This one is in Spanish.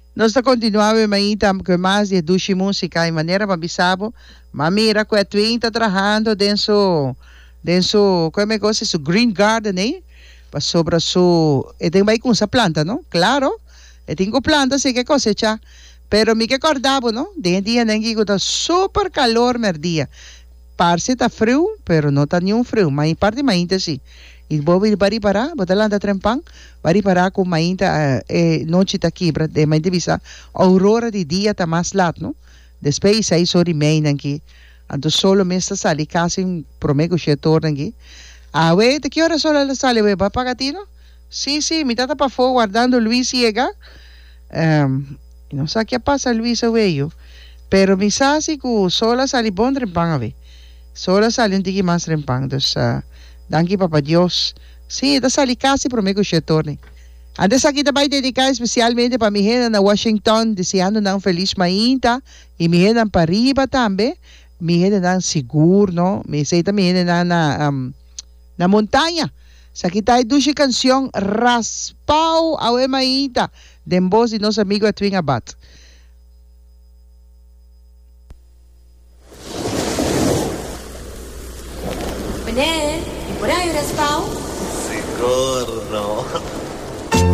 Nós está continuando maíta com mais de duas música em maneira babisabo, mamira com a twin tá trabalhando dentro como é que é isso green garden eh? Para sobre su e tem vai com essa planta, não? Claro. E tenho planta sei que cosecha. Pero mi que acordava, não? De dia nem que tá super calor mer dia. Parse tá frio, pero não tá nenhum frio, mas em parte mainta sim. E bobi bari para, botalan da trempang, bari para com mainta noite tá quebra, de mainta bisa, aurora de dia tá mais lat, não? Depois 6 horas e meia aqui, anto solo mesta sali, quase promego che torna aqui. Ah, we, de que hora solo la sale, we, va pagatino? Sí, sí, mi tata pa fo guardando Luis llega. No sé qué pasa Luis Avello, pero mi sasi ku sola sali bon trempang ave. Sola sali un tiki mas trempang, dus danki papa Dios. Sí, da sali casi promego che torne. Antes aqui também dedicar especialmente para mi gente na Washington, deseando um feliz mainta, e mi gente para riba também, mi gente na seguro, no? Mi gente mi gente na montanha. Sa kita ay dushi canción Raspau Awe Mainta, den voz de nosso amigo Edwin Abad. Bener, por ahí Raspau. Siguro.